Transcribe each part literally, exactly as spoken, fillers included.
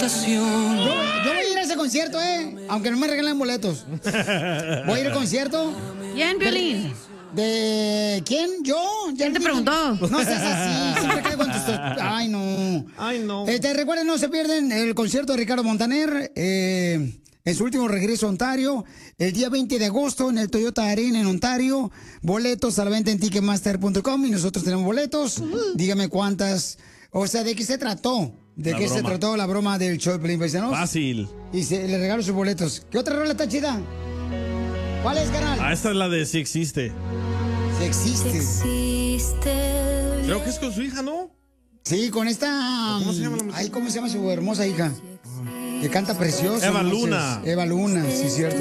ocasión. Yo, yo voy a ir a ese concierto, ¿eh? Aunque no me regalen boletos. Voy a ir al concierto. ¿Quién, Piolín? De, ¿De quién? ¿Yo? ¿Quién te preguntó? No seas así, siempre que le contesto. Ay, no. Ay, no. Eh, te recuerden, no se pierden el concierto de Ricardo Montaner eh, en su último regreso a Ontario, el día veinte de agosto en el Toyota Arena en Ontario. Boletos a la venta en ticketmaster punto com y nosotros tenemos boletos. Dígame cuántas. O sea, ¿de qué se trató? ¿De La qué se broma. trató la broma del show de Pelín Paisanos? Fácil. Y se, le regalo sus boletos. ¿Qué otra rola está chida? ¿Cuál es, canal? Ah, esta es la de Si Existe. Si existe. Creo que es con su hija, ¿no? Sí, con esta... ¿Cómo se llama la muchacha? Ay, ¿cómo se llama su hermosa hija? Que canta precioso. Eva ¿no? Luna. Eva Luna, sí, cierto.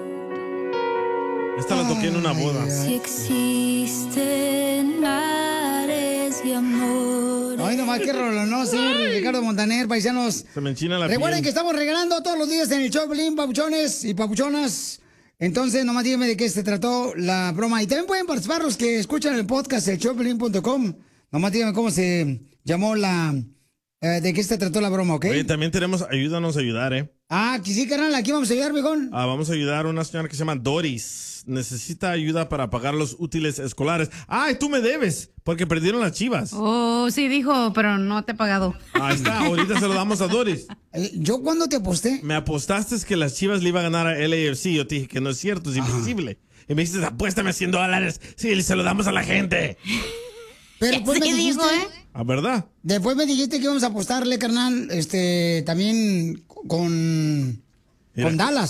Esta la toqué en una boda. Si existen mares de amor. Ay, nomás qué rollo, ¿no? Sí, Ricardo Montaner, paisanos. Se me enchina la Recuerden que piel. estamos regalando todos los días en el show, Pelín, papuchones y papuchonas. Entonces, nomás díganme de qué se trató la broma. Y también pueden participar los que escuchan el podcast, el show pelín punto com. Nomás díganme cómo se llamó la... eh, de qué se trató la broma, ¿ok? Oye, también tenemos Ayúdanos a ayudar, ¿eh? Ah, que sí, carnal, aquí vamos a ayudar, viejón. Ah, vamos a ayudar a una señora que se llama Doris. Necesita ayuda para pagar los útiles escolares. ¡Ay, tú me debes! Porque perdieron las Chivas. Oh, sí, dijo, pero no te he pagado. Ahí está, ahorita se lo damos a Doris. Eh, ¿Yo cuándo te aposté? Me apostaste que las Chivas le iban a ganar a L A F C. Yo te dije que no es cierto, es imposible. Y me dices, apuéstame cien dólares. Sí, se lo damos a la gente. Pero después me Sí, dijiste... dijo, ¿eh? ¿A verdad? Después me dijiste que íbamos a apostarle, carnal, este, también con... Mira. con Dallas.